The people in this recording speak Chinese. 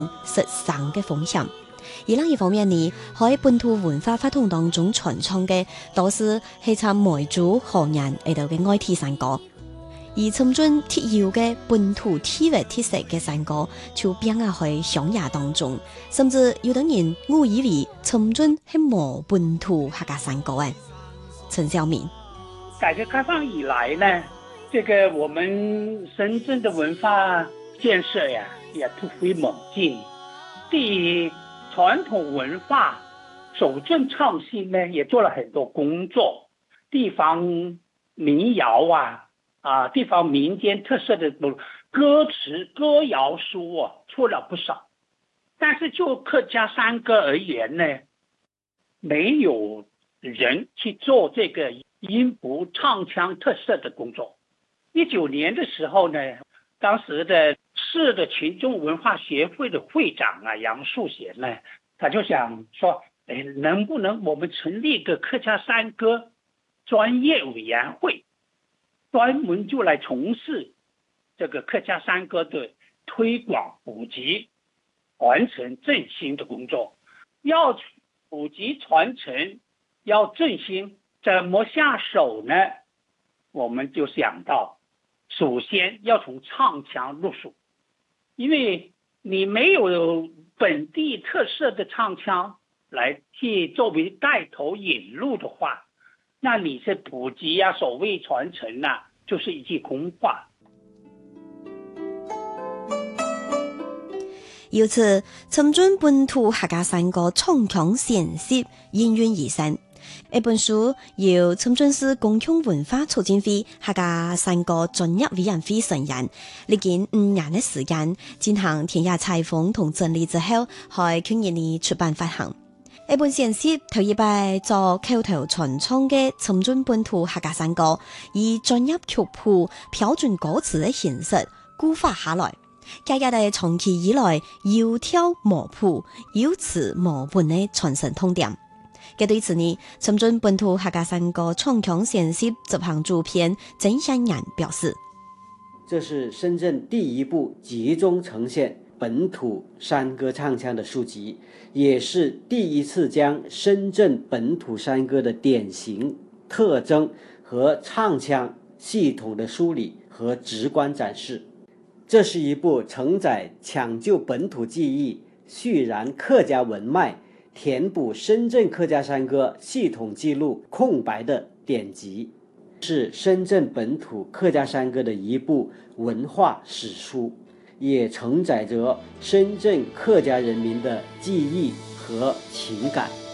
食生嘅风险。而另一方面呢，喺本土文化法统当中传唱嘅，都是喺參梅族河人喺度嘅愛鐵山歌。而深圳特有嘅本土體育特色嘅山歌，就變壓喺鄉野當中，甚至有等人誤以為深圳係冇本土客家山歌嘅。陳曉明， 改革開放以來呢，這個我們深圳的文化建設呀，也突飛猛進。對傳統文化守正創新呢，也做了很多工作。地方民謠地方民間特色的歌詞、歌謠書出了不少。但是就客家山歌而言呢，沒有人去做這個音符唱腔特色的工作。19年的時候呢，當時的市的群眾文化協會的會長楊樹賢呢，他就想說，能不能我們成立一個客家山歌專業委員會，專門就來從事這個客家山歌的推廣、普及、傳承、振興的工作。要普及傳承，要振興，怎麼下手呢？我們就想到，首先要從唱腔入手，因為你沒有本地特色的唱腔來去作為帶頭引路的話，那你是普及所謂傳承就是一句空話。 由此，深圳本土客家山歌唱腔形式應運而生。一本書由深圳市共享文化促進會客家山歌專業委員會成員，歷經5年的時間進行田野採訪同整理之後，喺去年年出版發行。一本形式頭一擺做口頭傳唱嘅深圳本土客家山歌，以專業曲譜、標準歌詞的形式固化下來。家家的長期以來有條無譜、有詞無本的傳承通點。嘅對此呢，深圳本土客家山歌唱腔形式執行主編曾香然表示： 這是深圳第一部集中呈現本土山歌唱腔的書籍，也是第一次將深圳本土山歌的典型特徵和唱腔系統的梳理和直觀展示。這是一部承載搶救本土記憶、蓄燃客家文脈、填補深圳客家山歌系統記錄空白的典籍，是深圳本土客家山歌的一部文化史書，也承載着深圳客家人民的記憶和情感。